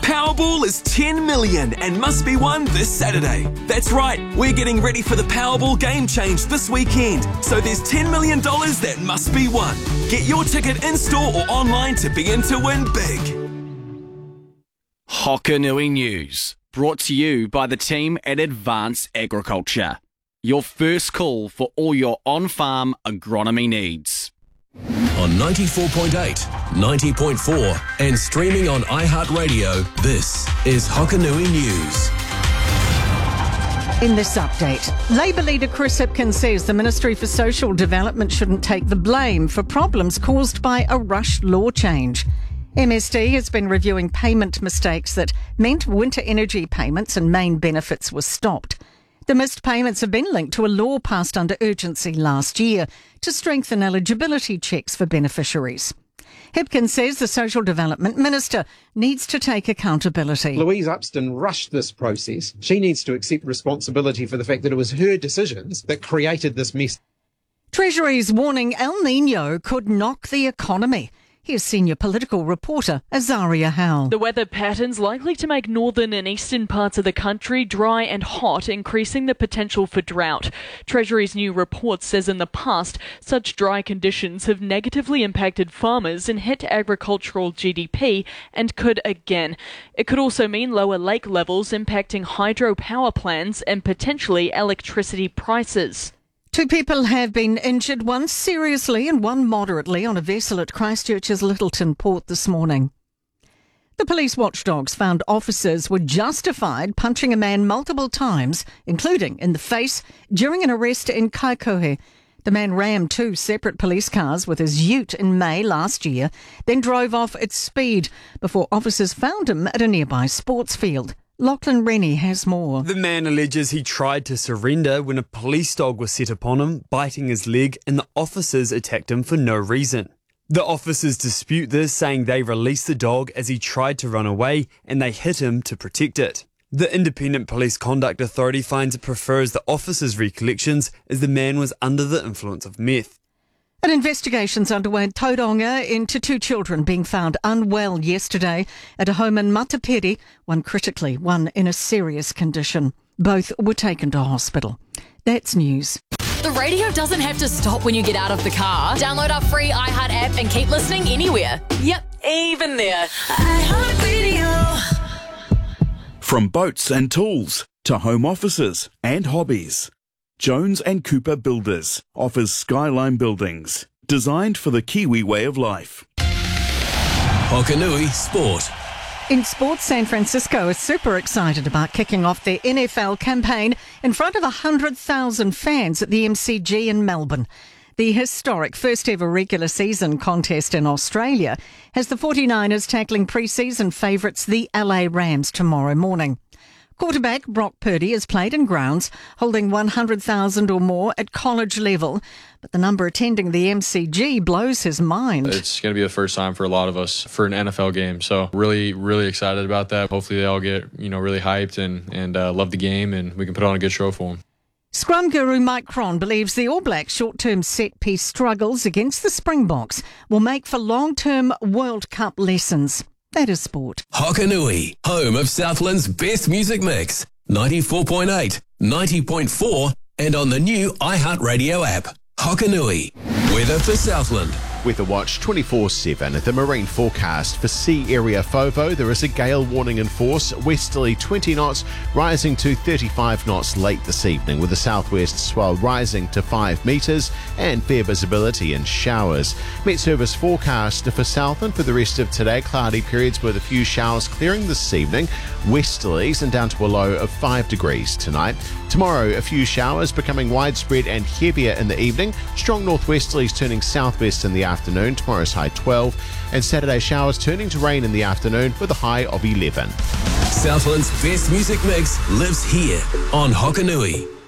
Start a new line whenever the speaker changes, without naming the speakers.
Powerball is 10 million and must be won this Saturday. That's right, we're getting ready for the Powerball Game Change this weekend. So there's $10 million that must be won. Get your ticket in-store or online to begin to win big.
Hokanui News, brought to you by the team at Advanced Agriculture. Your first call for all your on-farm agronomy needs.
On 94.8, 90.4 and streaming on iHeartRadio, this is Hokanui News.
In this update, Labour leader Chris Hipkins says the Ministry for Social Development shouldn't take the blame for problems caused by a rushed law change. MSD has been reviewing payment mistakes that meant winter energy payments and main benefits were stopped. The missed payments have been linked to a law passed under urgency last year to strengthen eligibility checks for beneficiaries. Hipkins says the Social Development Minister needs to take accountability.
Louise Upston rushed this process. She needs to accept responsibility for the fact that it was her decisions that created this mess.
Treasury's warning El Niño could knock the economy. Here's senior political reporter Azaria Howell.
The weather patterns likely to make northern and eastern parts of the country dry and hot, increasing the potential for drought. Treasury's new report says in the past, such dry conditions have negatively impacted farmers and hit agricultural GDP and could again. It could also mean lower lake levels impacting hydropower plants and potentially electricity prices.
2 people have been injured, one seriously and one moderately, on a vessel at Christchurch's Lyttelton port this morning. The police watchdogs found officers were justified punching a man multiple times, including in the face, during an arrest in Kaikohe. The man rammed 2 separate police cars with his ute in May last year, then drove off at speed before officers found him at a nearby sports field. Lachlan Rennie has more.
The man alleges he tried to surrender when a police dog was set upon him, biting his leg, and the officers attacked him for no reason. The officers dispute this, saying they released the dog as he tried to run away and they hit him to protect it. The Independent Police Conduct Authority finds it prefers the officers' recollections as the man was under the influence of meth.
An investigation's underway in Tauranga into 2 children being found unwell yesterday at a home in Mataperi, one critically, one in a serious condition. Both were taken to hospital. That's news.
The radio doesn't have to stop when you get out of the car. Download our free iHeart app and keep listening anywhere. Yep, even there. iHeart Radio.
From boats and tools to home offices and hobbies, Jones and Cooper Builders offers skyline buildings designed for the Kiwi way of life.
Hokanui Sport.
In sports, San Francisco is super excited about kicking off their NFL campaign in front of 100,000 fans at the MCG in Melbourne. The historic first ever regular season contest in Australia has the 49ers tackling pre-season favourites the LA Rams tomorrow morning. Quarterback Brock Purdy has played in grounds holding 100,000 or more at college level, but the number attending the MCG blows his mind.
It's going to be the first time for a lot of us for an NFL game, so really, really excited about that. Hopefully they all get really hyped and love the game, and we can put on a good show for them.
Scrum guru Mike Cron believes the All Blacks' short-term set-piece struggles against the Springboks will make for long-term World Cup lessons. That is sport.
Hokanui, home of Southland's best music mix. 94.8, 90.4 and on the new iHeartRadio app. Hokanui, weather for Southland.
Weather Watch 24/7 at the marine forecast for sea area FOVO. There is a gale warning in force, westerly 20 knots, rising to 35 knots late this evening, with the southwest swell rising to 5 metres and fair visibility and showers. Met Service forecast for Southland for the rest of today, cloudy periods with a few showers clearing this evening, westerlies and down to a low of 5 degrees tonight. Tomorrow, a few showers becoming widespread and heavier in the evening, strong northwesterlies turning southwest in the afternoon, tomorrow's high 12, and Saturday showers turning to rain in the afternoon with a high of 11.
Southland's best music mix lives here on Hokanui.